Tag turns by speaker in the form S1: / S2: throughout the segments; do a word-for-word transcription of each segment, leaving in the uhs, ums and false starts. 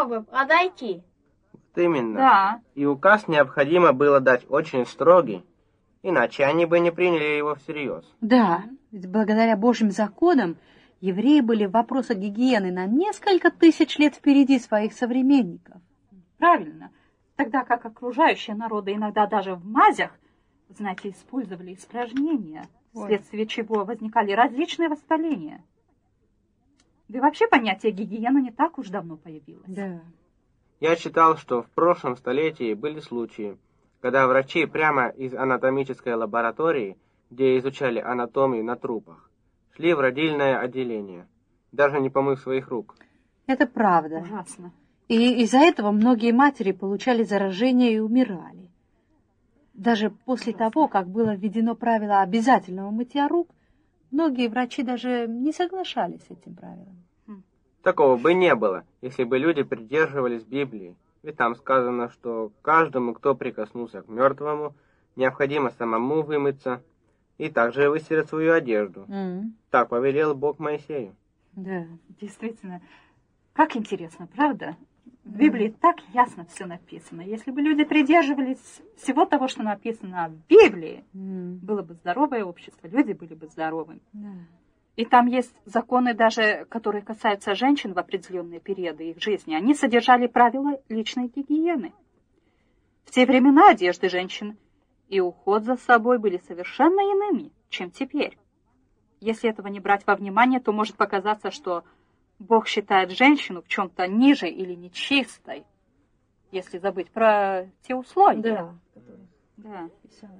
S1: мог бы подойти.
S2: Вот именно.
S3: Да.
S2: И указ необходимо было дать очень строгий, иначе они бы не приняли его всерьез.
S4: Да, ведь благодаря Божьим законам евреи были в вопросах гигиены на несколько тысяч лет впереди своих современников.
S3: Правильно. Тогда как окружающие народы иногда даже в мазях, знаете, использовали испражнения, вследствие чего возникали различные воспаления. Да и вообще понятие гигиены не так уж давно появилось.
S4: Да.
S2: Я читал, что в прошлом столетии были случаи, когда врачи прямо из анатомической лаборатории, где изучали анатомию на трупах, шли в родильное отделение, даже не помыв своих рук.
S4: Это правда.
S3: Ужасно.
S4: И из-за этого многие матери получали заражение и умирали. Даже после того, как было введено правило обязательного мытья рук, многие врачи даже не соглашались с этим правилом.
S2: Такого бы не было, если бы люди придерживались Библии. Ведь там сказано, что каждому, кто прикоснулся к мертвому, необходимо самому вымыться и также выстирать свою одежду.
S4: Mm.
S2: Так повелел Бог Моисею.
S4: Да,
S3: действительно. Как интересно, правда? В Библии так ясно все написано. Если бы люди придерживались всего того, что написано в Библии,
S4: mm.
S3: было бы здоровое общество, люди были бы здоровыми.
S4: Yeah.
S3: И там есть законы даже, которые касаются женщин в определенные периоды их жизни. Они содержали правила личной гигиены. В те времена одежды женщин и уход за собой были совершенно иными, чем теперь. Если этого не брать во внимание, то может показаться, что Бог считает женщину в чем-то ниже или нечистой, если забыть про те условия.
S4: Да.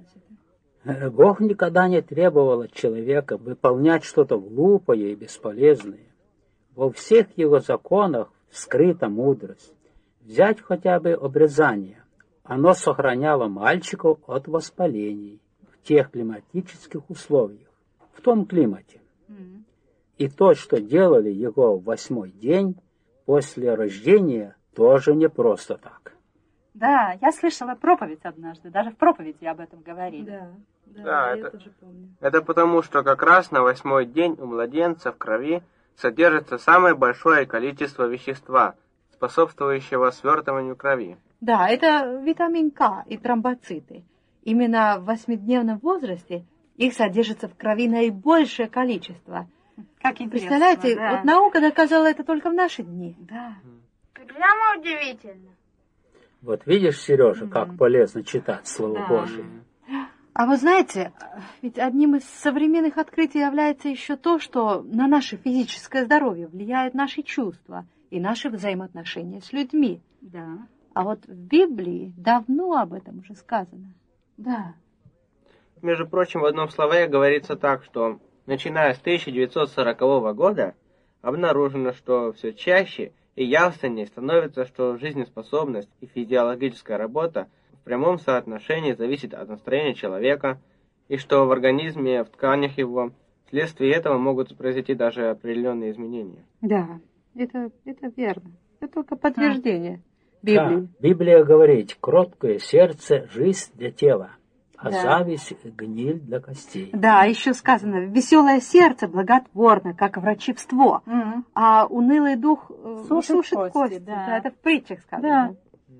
S3: Да.
S5: Бог никогда не требовал от человека выполнять что-то глупое и бесполезное. Во всех его законах скрыта мудрость. Взять хотя бы обрезание. Оно сохраняло мальчиков от воспалений в тех климатических условиях, в том климате.
S3: Mm.
S5: И то, что делали его в восьмой день после рождения, тоже не просто так.
S3: Да, я слышала проповедь однажды, даже в проповеди об этом говорили.
S4: Да, да,
S2: Да,
S4: я
S2: это,
S4: тоже помню.
S2: это потому, что как раз на восьмой день у младенца в крови содержится самое большое количество вещества, способствующего свертыванию крови.
S4: Да, это витамин К и тромбоциты. Именно в восьмидневном возрасте их содержится в крови наибольшее количество.
S3: Как интересно,
S4: Представляете,
S3: да.
S4: вот наука доказала это только в наши дни.
S3: Да.
S1: Прямо удивительно.
S5: Вот видишь, Сережа,
S3: Mm.
S5: как полезно читать Слово
S3: Да.
S5: Божие.
S4: А вы знаете, ведь одним из современных открытий является еще то, что на наше физическое здоровье влияют наши чувства и наши взаимоотношения с людьми.
S3: Да.
S4: А вот в Библии давно об этом уже сказано.
S3: Да.
S2: Между прочим, в одном словаре говорится так, что начиная с тысяча девятьсот сорокового года обнаружено, что все чаще и явственнее становится, что жизнеспособность и физиологическая работа в прямом соотношении зависит от настроения человека, и что в организме, в тканях его, вследствие этого могут произойти даже определенные изменения.
S4: Да, это, это верно. Это только подтверждение Библии.
S5: Да, Библия говорит, кроткое сердце – жизнь для тела, а
S4: Да.
S5: зависть – гниль для костей.
S4: Да, еще сказано, веселое сердце благотворно, как врачевство,
S3: Mm.
S4: а унылый дух э,
S3: Сушит
S4: сушит
S3: кости,
S4: кости.
S3: да.
S4: Да, это в притчах сказано.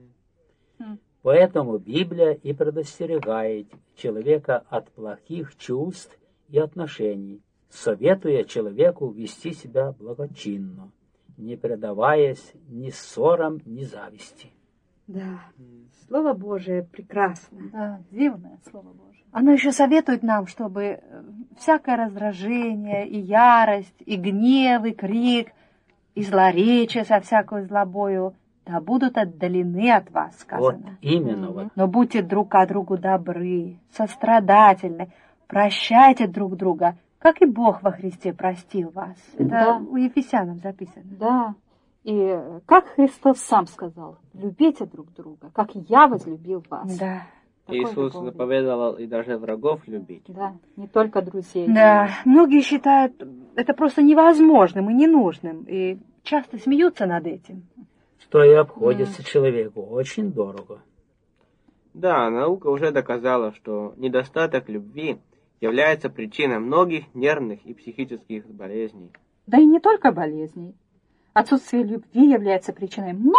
S5: Поэтому Библия и предостерегает человека от плохих чувств и отношений, советуя человеку вести себя благочинно, не предаваясь ни ссорам, ни зависти.
S4: Да, Слово Божие прекрасно.
S3: Да, дивное Слово Божие.
S4: Оно еще советует нам, чтобы э, всякое раздражение, и ярость, и гнев, и крик, и злоречие со всякой злобою, да будут отдалены от вас,
S5: Вот
S4: сказано.
S5: именно вот.
S4: Но будьте друг к другу добры, сострадательны, прощайте друг друга, как и Бог во Христе простил вас. Это
S3: Да.
S4: у Ефесянам записано.
S3: Да. И как Христос сам сказал, любите друг друга, как я возлюбил вас.
S4: Да.
S3: Такой
S2: Иисус
S3: любовью.
S2: заповедовал и даже врагов любить.
S3: Да, не только друзей.
S4: Да, многие считают это просто невозможным и ненужным, и часто смеются над этим.
S5: Что и обходится человеку очень дорого.
S2: Да, наука уже доказала, что недостаток любви является причиной многих нервных и психических болезней.
S3: Да и не только болезней. Отсутствие любви является причиной